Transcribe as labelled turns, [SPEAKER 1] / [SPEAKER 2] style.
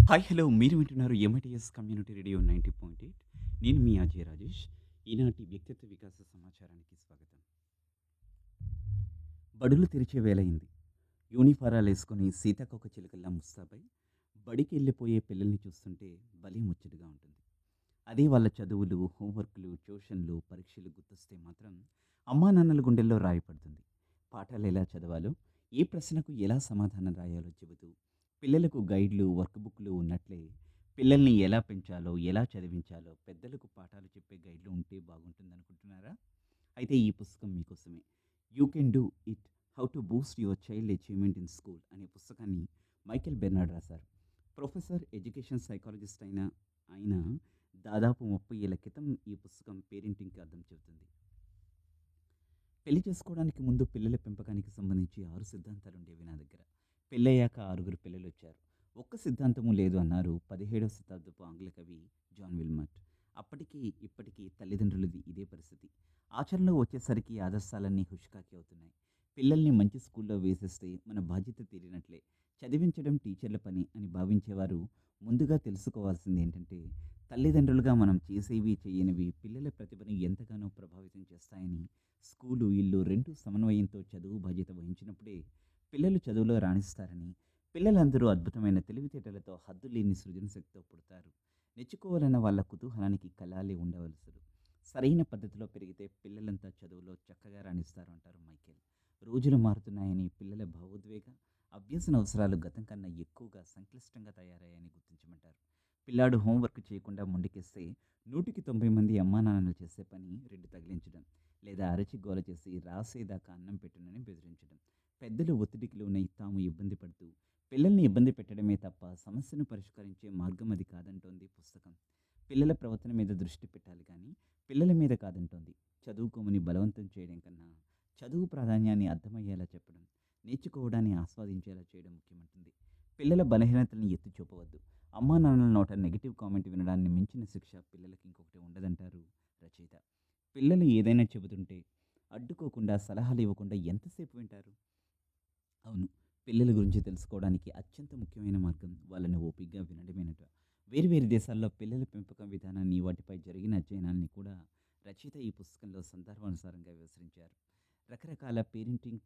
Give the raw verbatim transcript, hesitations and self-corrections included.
[SPEAKER 1] Hi! Hello! మీరు వింటున్నారు MITS community radio తొంభై పాయింట్ ఎనిమిది. నేను మీ అజయ్ రాజేష్. ఈనాటి వ్యక్తిత్వ వికాస సమాచారానికి స్వాగతం. బడులు తెరిచే వేళయింది. యూనిఫారాలేసుకొని సీతాకోక చిలుకల్లా ముస్తాబై బడికెళ్ళిపోయే పిల్లల్ని చూస్తుంటే భలే ముచ్చటగా ఉంటుంది. అదే వాళ్ళ చదువులు, హోంవర్క్‌లు, ట్యూషన్‌లు, పరీక్షలు గుర్తొస్తే మాత్రం అమ్మానాన్నల గుండెల్లో రాయి పడుతుంది. పాఠాలెలా చదవాలో, ఏ ప్రశ్నకు ఎలా సమాధానం రాయాలో చెబుతూ, పిల్లలకు గైడ్‌లు, వర్క్ బుక్‌లు ఉన్నట్లే పిల్లల్ని ఎలా పెంచాలో, ఎలా చదివించాలో పెద్దలకు పాఠాలు చెప్పే గైడ్‌లు ఉంటే బాగుంటుందనుకుంటున్నారా? అయితే ఈ పుస్తకం మీకోసమే. 'You can do it how to Boost your child achievement in school' అనే పుస్తకాన్ని మైకేల్ బెర్నార్డ్ రాశారు. ప్రొఫెసర్, ఎడ్యుకేషన్ సైకాలజిస్ట్ అయిన ఆయన దాదాపు ముప్పై ఏళ్ల క్రితం ఈ పుస్తకం పేరెంటింగ్‌కి అర్థం చెబుతుంది. పెళ్లి చేసుకోవడానికి ముందు పిల్లల పెంపకానికి సంబంధించి ఆరు సిద్ధాంతాలుండేవి నా దగ్గర. పెళ్ళయ్యాక ఆరుగురు పిల్లలొచ్చారు. ఒక్క సిద్ధాంతము లేదు అన్నారు పదిహేడవ శతాబ్దపు ఆంగ్ల కవి జాన్ విల్మట్. అప్పటికి, ఇప్పటికి తల్లిదండ్రులది ఇదే పరిస్థితి. ఆచరణలో వచ్చేసరికి ఆదర్శాలన్నీ హుషకాకి అవుతున్నాయి. పిల్లల్ని మంచి స్కూల్లో వేసేస్తే మన బాధ్యత తీరినట్లే. చదివించడం టీచర్ల పని అని భావించేవారు ముందుగా తెలుసుకోవాల్సిందేంటంటే, తల్లిదండ్రులుగా మనం చేసేవి, చేయనివి పిల్లల ప్రతిభను ఎంతగానో ప్రభావితం చేస్తాయని. స్కూలు, ఇల్లు రెండూ సమన్వయంతో చదువు బాధ్యత వహించినప్పుడే పిల్లలు చదువులో రాణిస్తారని, పిల్లలందరూ అద్భుతమైన తెలివితేటలతో హద్దులేని సృజనశక్తితో పుడతారు. నేర్చుకోవాలన్న వాళ్ళ కుతూహలానికి కలాలే ఉండవలసలు. సరైన పద్ధతిలో పెరిగితే పిల్లలంతా చదువులో చక్కగా రాణిస్తారు అంటారు మైకేల్. రోజులు మారుతున్నాయని పిల్లల భావోద్వేగ, అభ్యసన అవసరాలు గతం కన్నా ఎక్కువగా సంక్లిష్టంగా తయారయ్యాయని గుర్తించమంటారు. పిల్లాడు హోంవర్క్ చేయకుండా మొండికేస్తే నూటికి తొంభై మంది అమ్మానాన్నలు చేసే పని రెండు తగిలించడం, లేదా అరచి గోల చేసి రాసేదాకా అన్నం పెట్టునని బెదిరించడం. పెద్దలు ఒత్తిడికి లోనై తాము ఇబ్బంది పడుతూ పిల్లల్ని ఇబ్బంది పెట్టడమే తప్ప సమస్యను పరిష్కరించే మార్గం అది కాదంటోంది పుస్తకం. పిల్లల ప్రవర్తన మీద దృష్టి పెట్టాలి కానీ పిల్లల మీద కాదంటోంది. చదువుకోమని బలవంతం చేయడం కన్నా చదువు ప్రాధాన్యాన్ని అర్థమయ్యేలా చెప్పడం, నేర్చుకోవడాన్ని ఆస్వాదించేలా చేయడం ముఖ్యమంటుంది. పిల్లల బలహీనతల్ని ఎత్తి చూపవద్దు. అమ్మా నాన్నల నోట నెగిటివ్ కామెంట్ వినడాన్ని మించిన శిక్ష పిల్లలకి ఇంకొకటి ఉండదంటారు రచయిత. పిల్లలు ఏదైనా చెబుతుంటే అడ్డుకోకుండా, సలహాలు ఇవ్వకుండా ఎంతసేపు వింటారు? అవును. పిల్లల గురించి తెలుసుకోవడానికి అత్యంత ముఖ్యమైన మార్గం వాళ్ళని ఓపికగా వినడమేనట. వేరు వేరు దేశాల్లో పిల్లల పెంపకం విధానాన్ని, వాటిపై జరిగిన అధ్యయనాల్ని కూడా రచయిత ఈ పుస్తకంలో సందర్భానుసారంగా వివరించారు. రకరకాల పేరెంటింగ్